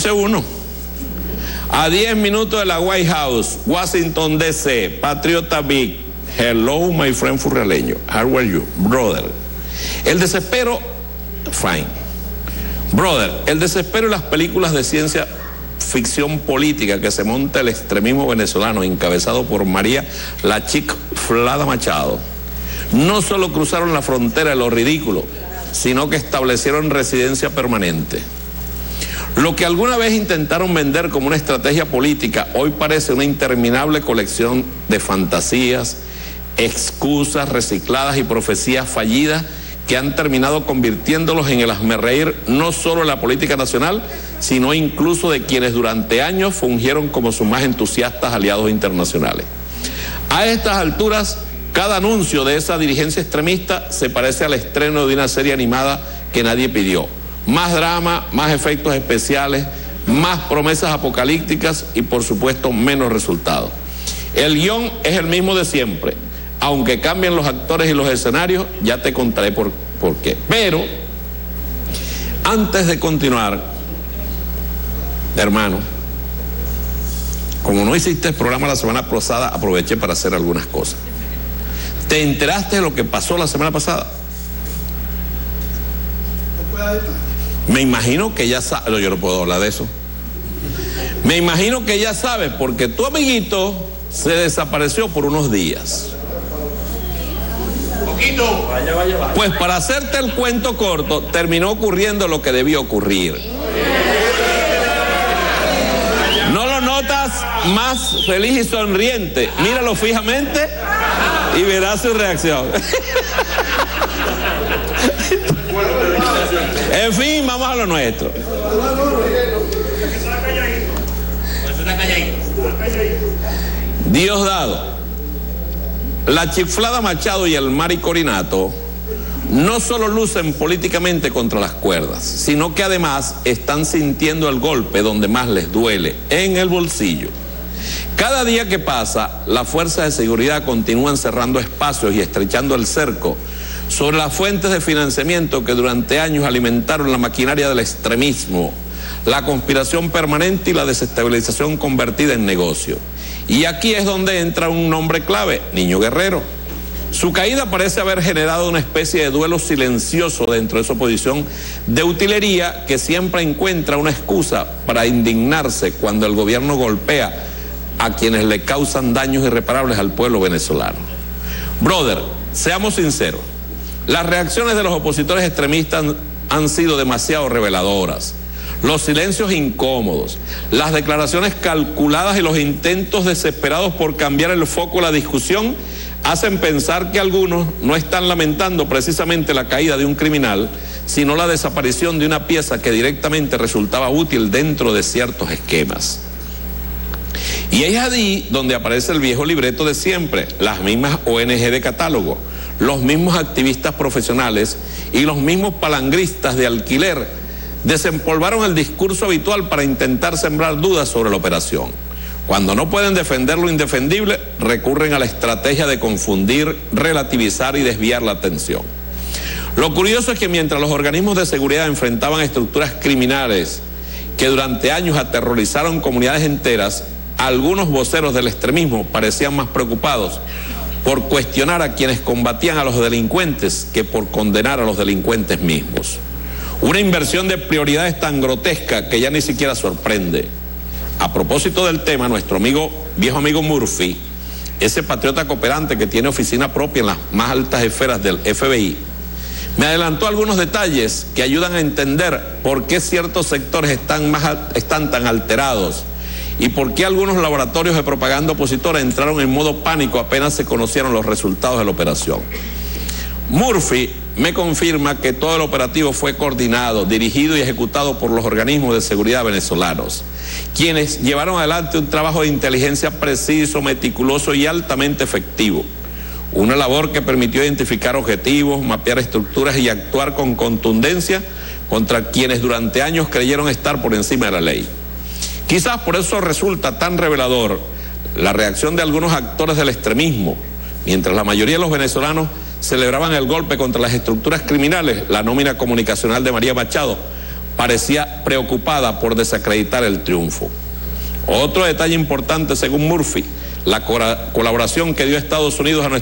Ese uno. A 10 minutos de la White House, Washington DC, Patriota Big. Hello, my friend furrialeño. How are you, brother? El desespero, fine. Brother, el desespero y las películas de ciencia ficción política que se monta el extremismo venezolano encabezado por María la Chiflada Machado no solo cruzaron la frontera de lo ridículo, sino que establecieron residencia permanente. Lo que alguna vez intentaron vender como una estrategia política hoy parece una interminable colección de fantasías, excusas recicladas y profecías fallidas que han terminado convirtiéndolos en el hazmerreír no solo de la política nacional, sino incluso de quienes durante años fungieron como sus más entusiastas aliados internacionales. A estas alturas, cada anuncio de esa dirigencia extremista se parece al estreno de una serie animada que nadie pidió. Más drama, más efectos especiales, más promesas apocalípticas y por supuesto menos resultados. El guión es el mismo de siempre. Aunque cambien los actores y los escenarios, ya te contaré por qué. Pero, antes de continuar, hermano, como no hiciste el programa la semana pasada, aproveché para hacer algunas cosas. ¿Te enteraste de lo que pasó la semana pasada? Me imagino que ya sabes. No, yo no puedo hablar de eso. Me imagino que ya sabes, porque tu amiguito se desapareció por unos días. Vaya. Pues para hacerte el cuento corto, terminó ocurriendo lo que debió ocurrir. ¿No lo notas más feliz y sonriente? Míralo fijamente y verás su reacción. En fin, vamos a lo nuestro. Diosdado, la Chiflada Machado y el Maricorinato no solo lucen políticamente contra las cuerdas, sino que además están sintiendo el golpe donde más les duele, en el bolsillo. Cada día que pasa, las fuerzas de seguridad continúan cerrando espacios y estrechando el cerco sobre las fuentes de financiamiento que durante años alimentaron la maquinaria del extremismo, la conspiración permanente y la desestabilización convertida en negocio. Y aquí es donde entra un nombre clave, Niño Guerrero. Su caída parece haber generado una especie de duelo silencioso dentro de su oposición de utilería que siempre encuentra una excusa para indignarse cuando el gobierno golpea a quienes le causan daños irreparables al pueblo venezolano. Brother, seamos sinceros, las reacciones de los opositores extremistas han sido demasiado reveladoras. Los silencios incómodos, las declaraciones calculadas y los intentos desesperados por cambiar el foco de la discusión hacen pensar que algunos no están lamentando precisamente la caída de un criminal, sino la desaparición de una pieza que directamente resultaba útil dentro de ciertos esquemas. Y es allí donde aparece el viejo libreto de siempre, las mismas ONG de catálogo, los mismos activistas profesionales y los mismos palangristas de alquiler desempolvaron el discurso habitual para intentar sembrar dudas sobre la operación. Cuando no pueden defender lo indefendible, recurren a la estrategia de confundir, relativizar y desviar la atención. Lo curioso es que mientras los organismos de seguridad enfrentaban estructuras criminales que durante años aterrorizaron comunidades enteras, algunos voceros del extremismo parecían más preocupados por cuestionar a quienes combatían a los delincuentes que por condenar a los delincuentes mismos. Una inversión de prioridades tan grotesca que ya ni siquiera sorprende. A propósito del tema, nuestro viejo amigo Murphy, ese patriota cooperante que tiene oficina propia en las más altas esferas del FBI, me adelantó algunos detalles que ayudan a entender por qué ciertos sectores están tan alterados y por qué algunos laboratorios de propaganda opositora entraron en modo pánico apenas se conocieron los resultados de la operación. Murphy me confirma que todo el operativo fue coordinado, dirigido y ejecutado por los organismos de seguridad venezolanos, quienes llevaron adelante un trabajo de inteligencia preciso, meticuloso y altamente efectivo. Una labor que permitió identificar objetivos, mapear estructuras y actuar con contundencia contra quienes durante años creyeron estar por encima de la ley. Quizás por eso resulta tan revelador la reacción de algunos actores del extremismo, mientras la mayoría de los venezolanos celebraban el golpe contra las estructuras criminales, la nómina comunicacional de María Machado parecía preocupada por desacreditar el triunfo. Otro detalle importante, según Murphy, la colaboración que dio Estados Unidos a nuestra